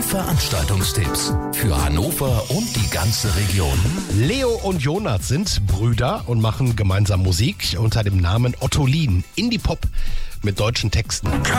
Veranstaltungstipps für Hannover und die ganze Region. Leo und Jonas sind Brüder und machen gemeinsam Musik unter dem Namen Ottolin. Indie-Pop mit deutschen Texten.